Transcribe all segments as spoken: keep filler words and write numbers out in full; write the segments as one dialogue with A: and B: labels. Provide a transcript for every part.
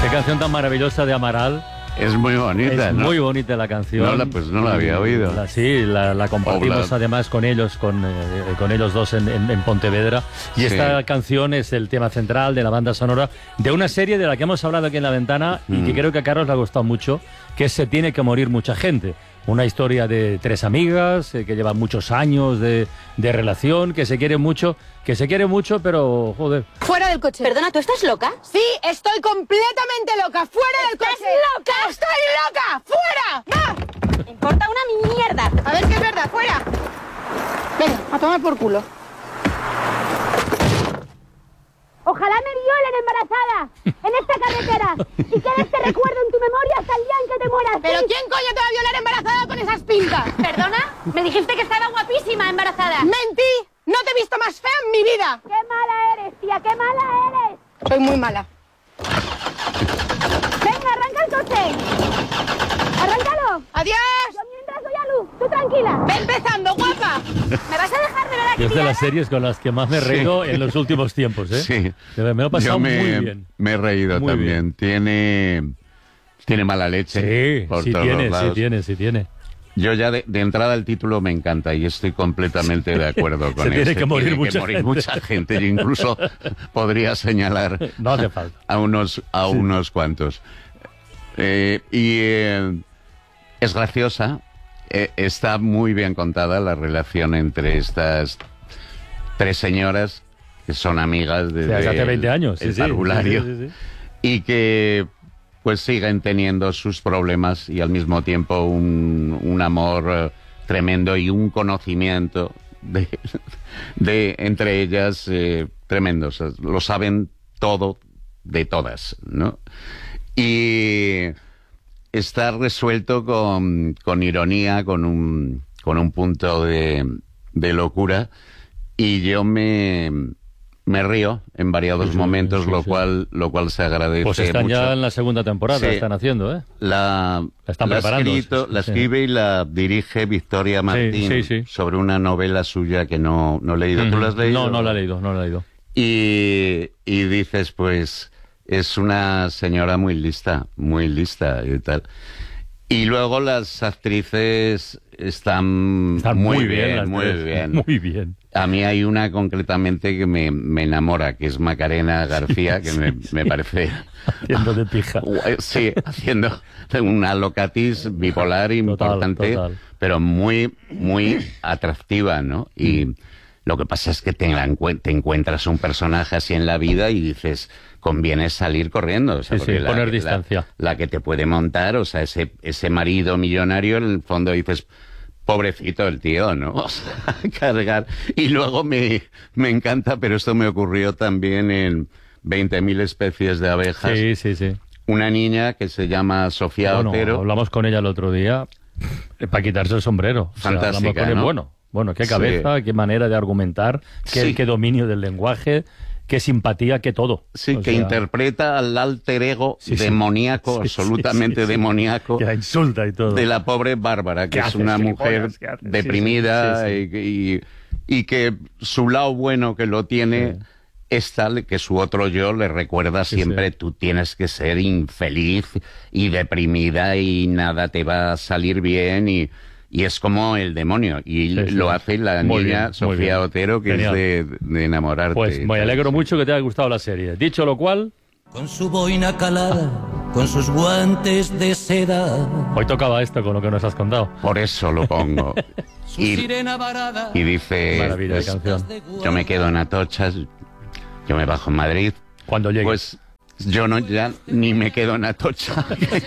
A: Qué canción tan maravillosa de Amaral.
B: Es muy bonita,
A: Es
B: ¿no?
A: muy bonita la canción.
B: No, la, pues no la había oído.
A: La, sí, la, la compartimos
B: Obla.
A: además con ellos, con, eh, con ellos dos en, en, en Pontevedra. Y
B: Sí.
A: esta canción es el tema central de la banda sonora de una serie de la que hemos hablado aquí en La Ventana y que
B: Mm.
A: creo que a Carlos le ha gustado mucho, que es Se tiene que morir mucha gente. Una historia de tres amigas eh, que llevan muchos años de, de relación, que se quieren mucho, que se quieren mucho, pero joder.
C: Fuera del coche.
D: Perdona, ¿tú estás loca?
C: Sí, estoy completamente loca. Fuera del coche.
D: ¿Estás loca?
C: ¡Estoy loca! ¡Fuera! ¡Va!
D: Me importa una mierda.
C: A ver si es verdad. ¡Fuera! Venga, a tomar por culo.
D: Ojalá me violen embarazada en esta carretera y quede este recuerdo en tu memoria hasta el día en que te mueras.
C: ¿Pero
D: ¿sí?
C: quién coño te va a violar embarazada con esas pintas?
D: ¿Perdona? Me dijiste que estaba guapísima embarazada.
C: ¡Mentí! ¡No te he visto más fea en mi vida!
D: ¡Qué mala eres, tía! ¡Qué mala eres!
C: Soy muy mala.
D: Venga, arranca el coche. Arráncalo.
C: ¡Adiós!
D: Yo mientras doy a luz. Tú tranquila.
C: ¡Ve empezando, guapa!
D: ¿Me vas a dejar de verdad
A: Y
D: que
A: es de
D: tirada?
A: las series con las que más me he reído
B: Sí.
A: en los últimos tiempos, ¿eh?
B: Sí.
A: De verdad, me lo he pasado
B: Yo me,
A: muy bien.
B: me he reído
A: Muy
B: también.
A: bien.
B: Tiene, tiene mala leche.
A: Sí,
B: por
A: sí
B: todos
A: tiene,
B: los lados.
A: sí tiene, sí tiene.
B: Yo ya de, de entrada el título me encanta y estoy completamente de acuerdo con
A: Se
B: él.
A: tiene que morir mucha
B: morir
A: gente.
B: mucha gente. Yo incluso podría señalar
A: No hace falta.
B: a unos, a
A: Sí.
B: unos cuantos. Eh, y eh, es graciosa. Eh, está muy bien contada la relación entre estas tres señoras que son amigas
A: Sí,
B: desde
A: hace
B: el-
A: veinte años. Sí,
B: el
A: sí,
B: parvulario
A: sí, sí, sí.
B: y que pues siguen teniendo sus problemas y al mismo tiempo un, un amor eh, tremendo y un conocimiento de, de entre ellas eh, tremendo. O sea, lo saben todo de todas, ¿no? Y está resuelto con, con ironía, con un, con un punto de, de locura y yo me... Me río en variados
A: Sí, sí,
B: momentos,
A: sí,
B: lo
A: sí.
B: cual lo cual se agradece
A: Pues están
B: mucho.
A: ya en la segunda temporada,
B: Sí.
A: están haciendo, ¿eh?
B: La,
A: La están
B: la ha
A: preparando,
B: escrito-
A: sí,
B: la
A: sí.
B: escribe y la dirige Victoria Martín
A: sí, sí.
B: sobre una novela suya que no, no he leído. ¿Tú la has leído?
A: No, no la he leído, no la he leído.
B: Y, y dices, pues, es una señora muy lista, muy lista y tal. Y luego las actrices están,
A: Están
B: muy,
A: muy
B: bien,
A: bien, las
B: muy
A: tres.
B: bien.
A: Muy bien.
B: A mí hay una concretamente que me, me enamora, que es Macarena García, que me, me parece...
A: Haciendo de pija.
B: Guay, sí, haciendo una locatis bipolar importante,
A: total.
B: pero muy, muy atractiva, ¿no? Y lo que pasa es que te, la encue- te encuentras un personaje así en la vida y dices, conviene salir corriendo. O sea,
A: Sí,
B: porque
A: sí,
B: la-
A: poner
B: la-
A: distancia.
B: La, que te puede montar, o sea, ese, ese marido millonario, en el fondo dices... Pobrecito el tío, ¿no? O sea, cargar. Y luego me, me encanta, pero esto me ocurrió también en veinte mil especies de abejas.
A: Sí, sí, sí.
B: Una niña que se llama Sofía
A: Bueno,
B: Otero.
A: hablamos con ella el otro día eh, para quitarse el sombrero. O sea,
B: Fantástica,
A: hablamos con ella,
B: ¿no?
A: Bueno, bueno, qué cabeza,
B: Sí.
A: qué manera de argumentar, qué,
B: Sí.
A: qué dominio del lenguaje, qué simpatía, qué todo.
B: Sí,
A: O
B: que
A: sea,
B: interpreta al alter ego
A: Sí, sí.
B: demoníaco,
A: Sí, sí,
B: absolutamente
A: sí, sí.
B: demoníaco,
A: que la insulta y todo.
B: de la pobre Bárbara, que
A: ¿Qué
B: es
A: haces,
B: una mujer
A: gilipollas? ¿Qué haces? Sí,
B: deprimida
A: sí, sí,
B: Y, y- y que su lado bueno que lo tiene
A: Sí.
B: es tal que su otro yo le recuerda
A: Sí,
B: siempre,
A: sí.
B: tú tienes que ser infeliz y deprimida y nada te va a salir bien y... Y es como el demonio. Y
A: Sí, sí.
B: lo hace la
A: Muy
B: niña
A: bien, muy
B: Sofía
A: bien.
B: Otero, que
A: Genial.
B: es de, de enamorarte.
A: Pues me alegro mucho que te haya gustado la serie. Dicho lo cual,
E: Con su boina calada, con sus guantes de seda,
A: hoy tocaba esto con lo que nos has contado.
B: Por eso lo pongo.
E: su
B: y,
E: sirena varada.
B: y dice,
A: Maravilla de
B: pues,
A: canción.
B: yo me quedo en Atocha, yo me bajo en Madrid.
A: Cuando llegue.
B: Pues yo no ya ni me quedo en Atocha,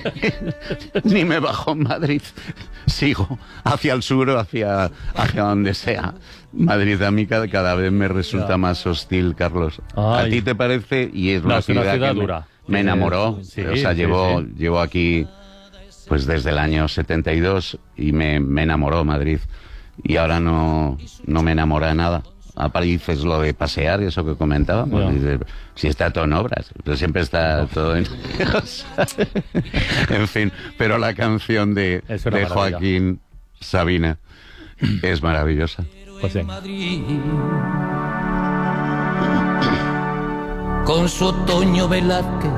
B: ni me bajo en Madrid. Sigo hacia el sur o hacia, hacia donde sea. Madrid a mí cada, cada vez me resulta
A: Ya.
B: más hostil, Carlos.
A: Ay.
B: ¿A ti te parece? Y es
A: No,
B: una
A: es una
B: ciudad,
A: ciudad
B: que me-
A: dura.
B: me,
A: Sí,
B: enamoró.
A: sí,
B: o sea,
A: sí,
B: llevo,
A: sí.
B: llevo aquí pues desde el año setenta y dos y me, me enamoró Madrid. Y ahora no, no me enamora nada. A París es lo de pasear, eso que comentábamos.
A: Ya.
B: Dice, si está todo en obras, pero siempre está todo en... o sea, en fin, pero la canción de,
A: Es una
B: de
A: maravilla.
B: Joaquín Sabina es maravillosa.
A: Pues bien.
E: Madrid. Con su Otoño Velázquez